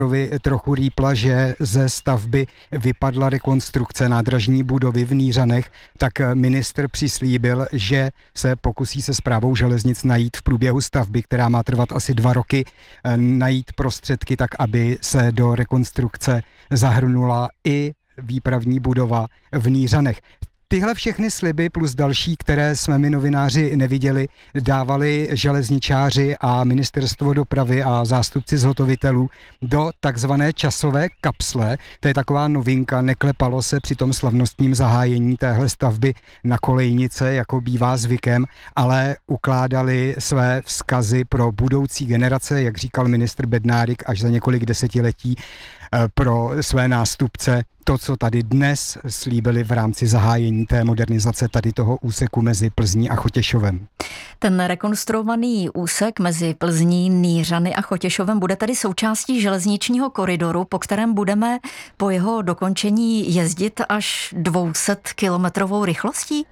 trochu rýpla, že ze stavby vypadla rekonstrukce nádražní budovy v Nířanech, tak ministr přislíbil, že se pokusí se Správou železnic najít v průběhu stavby, která má trvat asi 2 roky, najít prostředky tak, aby se do rekonstrukce zahrnula i výpravní budova v Nířanech. Tyhle všechny sliby plus další, které jsme my novináři neviděli, dávali železničáři a ministerstvo dopravy a zástupci zhotovitelů do takzvané časové kapsle. To je taková novinka, neklepalo se při tom slavnostním zahájení téhle stavby na kolejnice, jako bývá zvykem, ale ukládali své vzkazy pro budoucí generace, jak říkal ministr Bednárik, až za několik desetiletí pro své nástupce. To, co tady dnes slíbili v rámci zahájení té modernizace tady toho úseku mezi Plzní a Chotěšovem. Ten rekonstruovaný úsek mezi Plzní, Nířany a Chotěšovem bude tady součástí železničního koridoru, po kterém budeme po jeho dokončení jezdit až 200-kilometrovou rychlostí?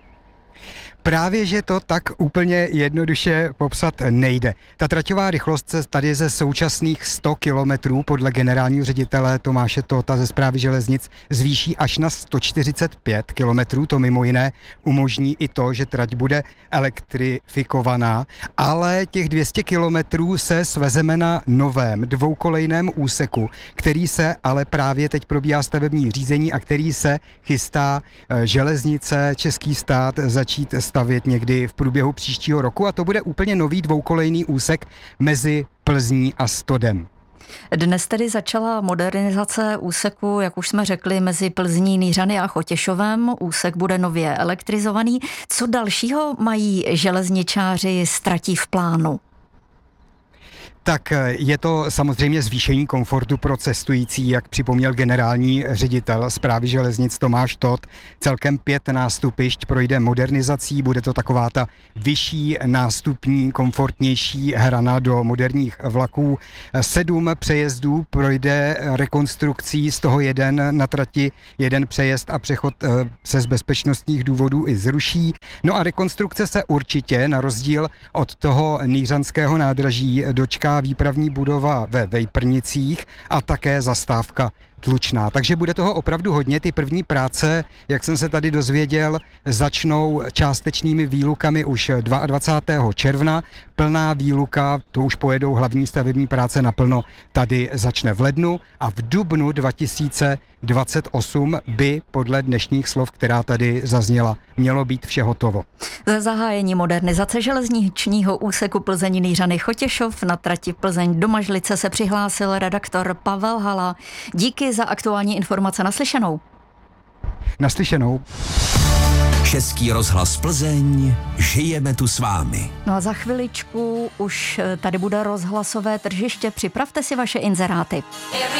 Právě, že to tak úplně jednoduše popsat nejde. Ta traťová rychlost se tady ze současných 100 kilometrů podle generálního ředitele Tomáše Tóta ze Správy železnic zvýší až na 145 kilometrů. To mimo jiné umožní i to, že trať bude elektrifikovaná, ale těch 200 kilometrů se svezeme na novém dvoukolejném úseku, který se ale právě teď probíhá stavební řízení a který se chystá železnice, český stát začít stavět někdy v průběhu příštího roku a to bude úplně nový dvoukolejný úsek mezi Plzní a Stodem. Dnes tedy začala modernizace úseku, jak už jsme řekli, mezi Plzní, Nířany a Chotěšovem. Úsek bude nově elektrizovaný. Co dalšího mají železničáři z tratí v plánu? Tak je to samozřejmě zvýšení komfortu pro cestující, jak připomněl generální ředitel Správy železnic Tomáš Tóth. Celkem 5 nástupišť projde modernizací, bude to taková ta vyšší nástupní, komfortnější hrana do moderních vlaků. 7 přejezdů projde rekonstrukcí, z toho 1 na trati, 1 přejezd a přechod se z bezpečnostních důvodů i zruší. No a rekonstrukce se určitě, na rozdíl od toho nířanského nádraží, dočká výpravní budova ve Vejprnicích a také zastávka Tlučná. Takže bude toho opravdu hodně. Ty první práce, jak jsem se tady dozvěděl, začnou částečnými výlukami už 22. června. Plná výluka, to už pojedou hlavní stavební práce naplno, tady začne v lednu a v dubnu 2028 by podle dnešních slov, která tady zazněla, mělo být vše hotovo. Za zahájení modernizace železničního úseku Plzeň Nířany Chotěšov na trati Plzeň Domažlice se přihlásil redaktor Pavel Hala. Díky za aktuální informace. Naslyšenou. Naslyšenou. Český rozhlas Plzeň, žijeme tu s vámi. No a za chviličku už tady bude rozhlasové tržiště. Připravte si vaše inzeráty.